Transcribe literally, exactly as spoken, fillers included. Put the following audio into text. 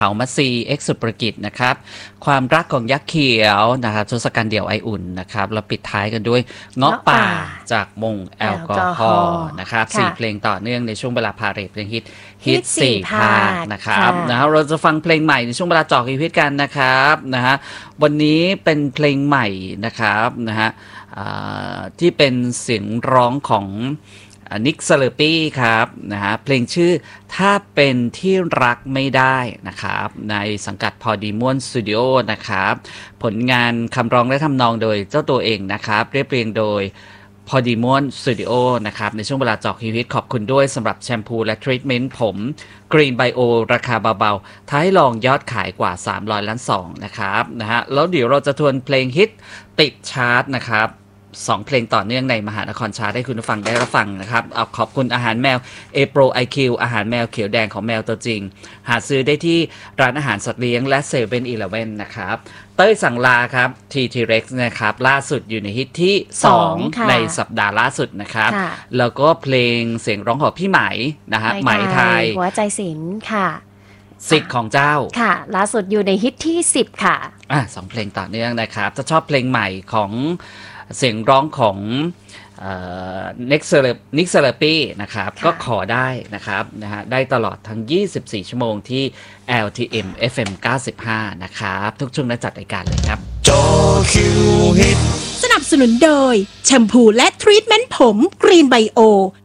เขามาซีเอ็กซ์สุประกิจนะครับความรักของยักษ์เขียวนะครับทศกัณฐ์เดี่ยวไออุ่นนะครับแล้วปิดท้ายกันด้วยเงาะป่าจากมงแอลกอฮอล์นะครับสี่เพลงต่อเนื่องในช่วงเวลาพาเรทเพลงฮิตฮิตสี่ภาคนะครับนะฮะเราจะฟังเพลงใหม่ในช่วงเวลาเจาะฮิตกันนะครับนะฮะวันนี้เป็นเพลงใหม่นะครับนะฮะที่เป็นเสียงร้องของนิกเซเลปี้ครับนะฮะเพลงชื่อถ้าเป็นที่รักไม่ได้นะครับในสังกัดพอดีม่วนสตูดิโอนะครับผลงานคำร้องและทำนองโดยเจ้าตัวเองนะครับเรียบเรียงโดยพอดีม่วนสตูดิโอนะครับในช่วงเวลาเจาะฮิตขอบคุณด้วยสำหรับแชมพูและทรีทเมนต์ผมกรีนไบโอราคาเบาๆท้ายลองยอดขายกว่าสามร้อยล้านสองนะครับนะฮะแล้วเดี๋ยวเราจะทวนเพลงฮิตติดชาร์ตนะครับสองเพลงต่อเนื่องในมหานครชาร์ตให้คุณผู้ฟังได้รับฟังนะครับเอาขอบคุณอาหารแมว A Pro ไอ คิว อาหารแมวเขียวแดงของแมวตัวจริงหาซื้อได้ที่ร้านอาหารสัตว์เลี้ยงและ เซเว่น อีเลฟเว่น นะครับเต้ยสั่งลาครับ ที ที Rex นะครับล่าสุดอยู่ในฮิตที่สองในสัปดาห์ล่าสุดนะครับแล้วก็เพลงเสียงร้องของพี่ไหมนะฮะไหมไทยหัวใจศิลป์ค่ะสิทธิ์ของเจ้าค่ะล่าสุดอยู่ในฮิตที่สิบค่ะอ่ะสองเพลงต่อเนื่องนะครับถ้าชอบเพลงใหม่ของเสียงร้องของนิกเซเลปี้นะครับก็ขอได้นะครับนะฮะได้ตลอดทั้งยี่สิบสี่ชั่วโมงที่ แอล ที เอ็ม เอฟ เอ็ม เก้าสิบห้านะครับทุกช่วงนัดจัดรายการเลยครับจอคิวฮิตสนับสนุนโดยแชมพูและทรีทเมนต์ผมกรีนไบโอ